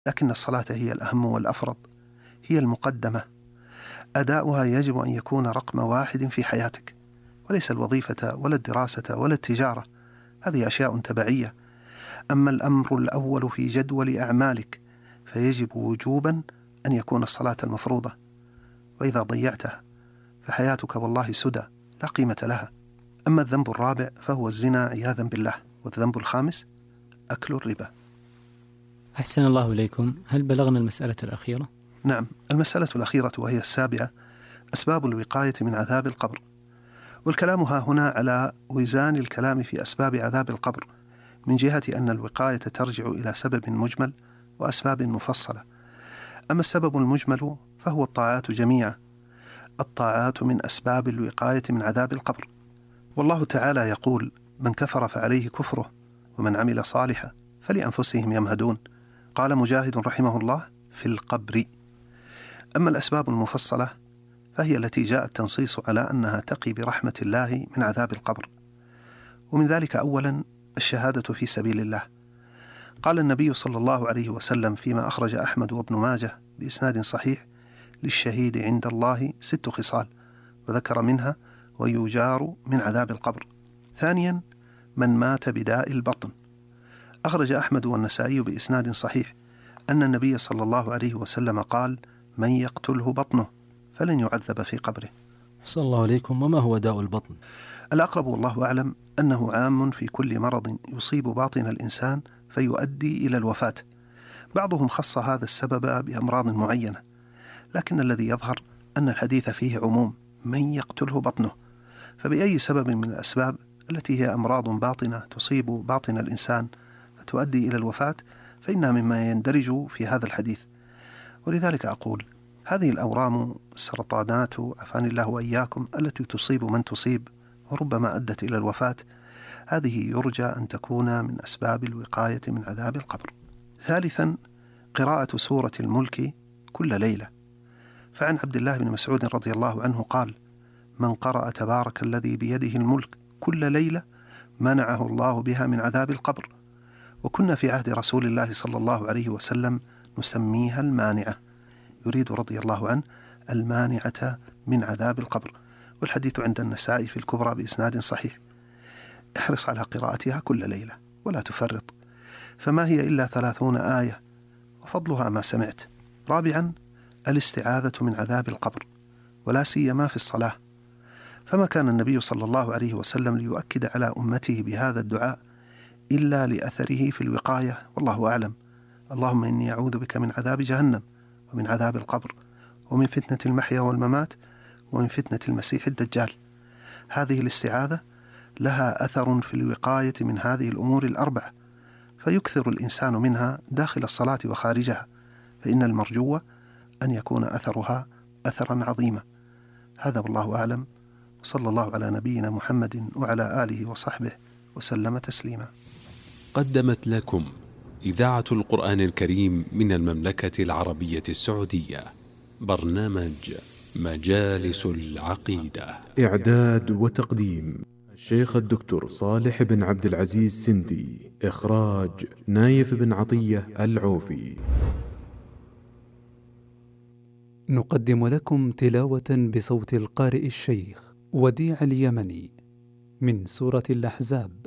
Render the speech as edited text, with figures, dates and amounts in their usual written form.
لكن الصلاة هي الأهم والأفرض، هي المقدمة. أداؤها يجب أن يكون رقم واحد في حياتك، وليس الوظيفة ولا الدراسة ولا التجارة، هذه أشياء تبعية. أما الأمر الأول في جدول أعمالك فيجب وجوبا أن يكون الصلاة المفروضة، وإذا ضيعتها فحياتك والله سدى لا قيمة لها. أما الذنب الرابع فهو الزنا عياذا بالله، والذنب الخامس أكل الربا. أحسن الله إليكم، هل بلغنا المسألة الأخيرة؟ نعم، المسألة الأخيرة وهي السابعة، أسباب الوقاية من عذاب القبر. والكلام ها هنا على وزان الكلام في أسباب عذاب القبر، من جهة أن الوقاية ترجع إلى سبب مجمل وأسباب مفصلة. أما السبب المجمل فهو الطاعات جميعا. الطاعات من أسباب الوقاية من عذاب القبر، والله تعالى يقول: من كفر فعليه كفره ومن عمل صالحا فلأنفسهم يمهدون. قال مجاهد رحمه الله: في القبر. أما الأسباب المفصلة فهي التي جاء التنصيص على أنها تقي برحمة الله من عذاب القبر، ومن ذلك أولا الشهادة في سبيل الله. قال النبي صلى الله عليه وسلم فيما أخرج أحمد وابن ماجه بإسناد صحيح: للشهيد عند الله 6 خصال، وذكر منها: ويجار من عذاب القبر. ثانيا من مات بداء البطن. أخرج أحمد والنسائي بإسناد صحيح أن النبي صلى الله عليه وسلم قال: من يقتله بطنه فلن يعذب في قبره. صلى الله عليكم، وما هو داء البطن؟ الأقرب والله أعلم أنه عام في كل مرض يصيب باطن الإنسان فيؤدي إلى الوفاة. بعضهم خص هذا السبب بأمراض معينة، لكن الذي يظهر أن الحديث فيه عموم من يقتله بطنه، فبأي سبب من الأسباب التي هي أمراض باطنة تصيب باطن الإنسان فتؤدي إلى الوفاة فإنها مما يندرج في هذا الحديث. ولذلك أقول: هذه الأورام، السرطانات عافاني الله وإياكم، التي تصيب من تصيب وربما أدت إلى الوفاة، هذه يرجى أن تكون من أسباب الوقاية من عذاب القبر. ثالثا قراءة سورة الملك كل ليلة، فعن عبد الله بن مسعود رضي الله عنه قال: من قرأ تبارك الذي بيده الملك كل ليلة منعه الله بها من عذاب القبر. وكنا في عهد رسول الله صلى الله عليه وسلم نسميها المانعة، يريد رضي الله عنه المانعة من عذاب القبر. والحديث عند النسائي في الكبرى بإسناد صحيح. احرص على قراءتها كل ليلة ولا تفرط، فما هي إلا 30 آية وفضلها ما سمعت. رابعا الاستعاذة من عذاب القبر، ولا سيما في الصلاة، فما كان النبي صلى الله عليه وسلم ليؤكد على أمته بهذا الدعاء إلا لأثره في الوقاية، والله أعلم. اللهم إني أعوذ بك من عذاب جهنم ومن عذاب القبر ومن فتنة المحيا والممات ومن فتنة المسيح الدجال. هذه الاستعاذة لها أثر في الوقاية من هذه الأمور الأربعة، فيكثر الإنسان منها داخل الصلاة وخارجها، فإن المرجو أن يكون أثرها أثرا عظيما. هذا والله أعلم، وصلى الله على نبينا محمد وعلى آله وصحبه وسلم تسليما. قدمت لكم إذاعة القرآن الكريم من المملكة العربية السعودية برنامج مجالس العقيدة. إعداد وتقديم الشيخ الدكتور صالح بن عبد العزيز سندي. إخراج نايف بن عطية العوفي. نقدم لكم تلاوة بصوت القارئ الشيخ وديع اليمني من سورة الأحزاب.